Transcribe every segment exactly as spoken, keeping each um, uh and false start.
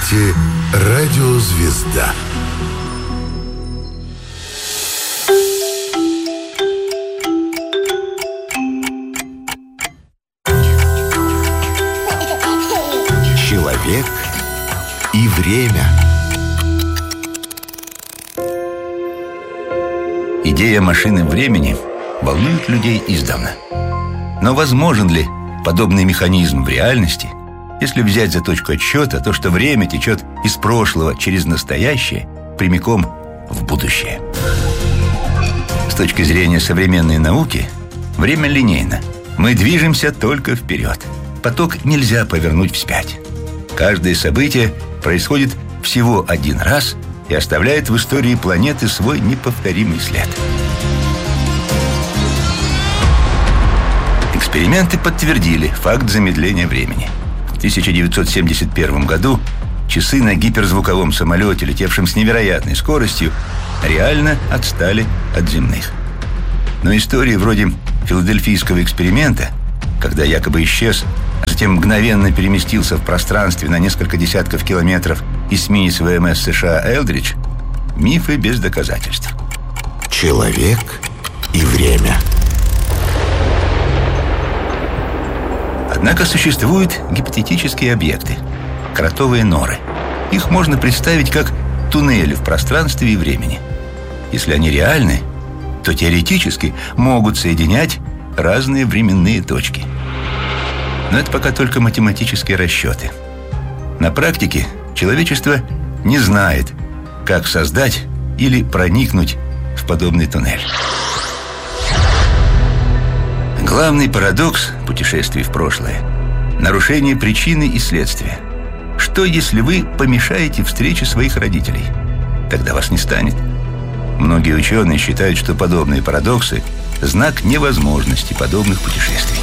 слушаете «Радио Звезда». Человек и время. Идея машины времени волнует людей издавна. Но возможен ли подобный механизм в реальности, если взять за точку отсчета то, что время течет из прошлого через настоящее прямиком в будущее? С точки зрения современной науки, время линейно. Мы движемся только вперед. Поток нельзя повернуть вспять. Каждое событие происходит всего один раз и оставляет в истории планеты свой неповторимый след. Эксперименты подтвердили факт замедления времени. В тысяча девятьсот семьдесят первом году часы на гиперзвуковом самолете, летевшем с невероятной скоростью, реально отстали от земных. Но истории вроде филадельфийского эксперимента, когда якобы исчез, а затем мгновенно переместился в пространстве на несколько десятков километров эсминец ВМС США «Элдридж», мифы без доказательств. Человек и время. Однако существуют гипотетические объекты – кротовые норы. Их можно представить как туннели в пространстве и времени. Если они реальны, то теоретически могут соединять разные временные точки. Но это пока только математические расчеты. На практике человечество не знает, как создать или проникнуть в подобный туннель. Главный парадокс путешествий в прошлое – нарушение причины и следствия. Что, если вы помешаете встрече своих родителей? Тогда вас не станет. Многие ученые считают, что подобные парадоксы – знак невозможности подобных путешествий.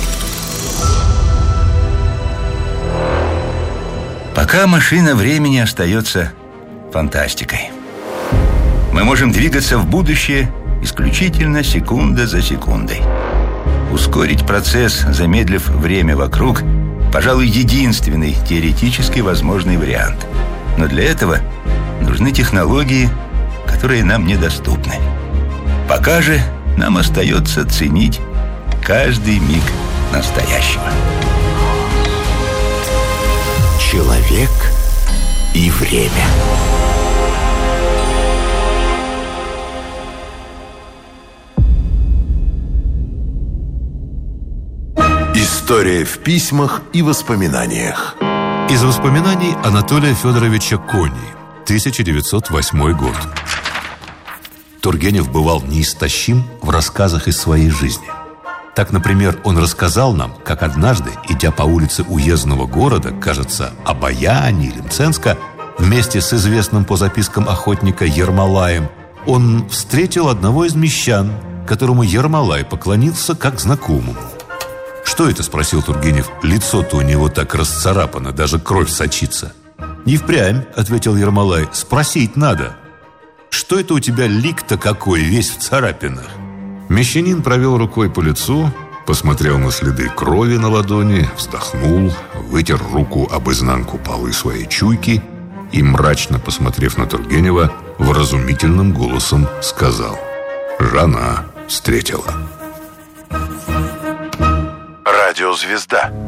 Пока машина времени остается фантастикой. Мы можем двигаться в будущее исключительно секунда за секундой. Ускорить процесс, замедлив время вокруг, пожалуй, единственный теоретически возможный вариант. Но для этого нужны технологии, которые нам недоступны. Пока же нам остается ценить каждый миг настоящего. Человек и время. История в письмах и воспоминаниях. Из воспоминаний Анатолия Федоровича Кони, тысяча девятьсот восьмой год. Тургенев бывал неистощим в рассказах из своей жизни. Так, например, он рассказал нам, как однажды, идя по улице уездного города, кажется, Обаяни или Мценска, вместе с известным по запискам охотника Ермолаем, он встретил одного из мещан, которому Ермолай поклонился как знакомому. «Что это?» – спросил Тургенев. «Лицо-то у него так расцарапано, даже кровь сочится». «Не впрямь», – ответил Ермолай, – «спросить надо». «Что это у тебя лик-то какой, весь в царапинах?» Мещанин провел рукой по лицу, посмотрел на следы крови на ладони, вздохнул, вытер руку об изнанку полы своей чуйки и, мрачно посмотрев на Тургенева, вразумительным голосом сказал: «Жена встретила». Радио Звезда.